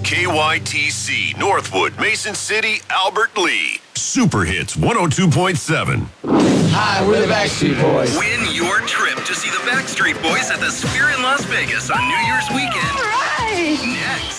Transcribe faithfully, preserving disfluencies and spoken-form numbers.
K Y T C, Northwood, Mason City, Albert Lee. Super Hits one oh two point seven. Hi, we're the Backstreet Boys. Win your trip to see the Backstreet Boys at the Sphere in Las Vegas on New Year's weekend. All right. Next.